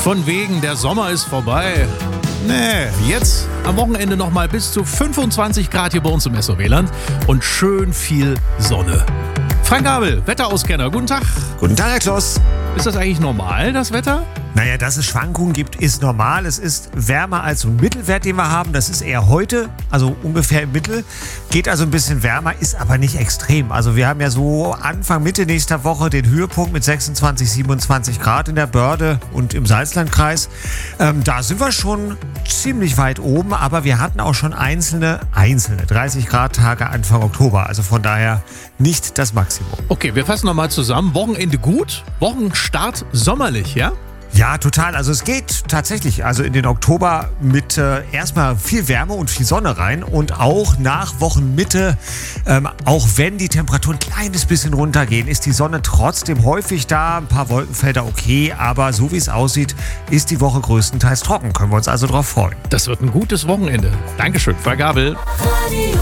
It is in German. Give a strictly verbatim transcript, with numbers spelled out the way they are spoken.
Von wegen, der Sommer ist vorbei. Nee, jetzt am Wochenende nochmal bis zu fünfundzwanzig Grad hier bei uns im S O W-Land und schön viel Sonne. Frank Gabel, Wetterauskenner, guten Tag. Guten Tag, Herr Kloss. Ist das eigentlich normal, das Wetter? Naja, dass es Schwankungen gibt, ist normal. Es ist wärmer als so ein Mittelwert, den wir haben. Das ist eher heute, also ungefähr im Mittel. Geht also ein bisschen wärmer, ist aber nicht extrem. Also wir haben ja so Anfang, Mitte nächster Woche den Höhepunkt mit sechsundzwanzig, siebenundzwanzig Grad in der Börde und im Salzlandkreis. Ähm, da sind wir schon ziemlich weit oben, aber wir hatten auch schon einzelne, einzelne dreißig Grad Tage Anfang Oktober. Also von daher nicht das Maximum. Okay, wir fassen nochmal zusammen. Wochenende gut, Wochenstart sommerlich, ja? Ja, total. Also es geht tatsächlich also in den Oktober mit äh, erstmal viel Wärme und viel Sonne rein und auch nach Wochenmitte, ähm, auch wenn die Temperaturen ein kleines bisschen runtergehen, ist die Sonne trotzdem häufig da. Ein paar Wolkenfelder okay, aber so wie es aussieht, ist die Woche größtenteils trocken. Können wir uns also drauf freuen. Das wird ein gutes Wochenende. Dankeschön, Frau Gabel. Radio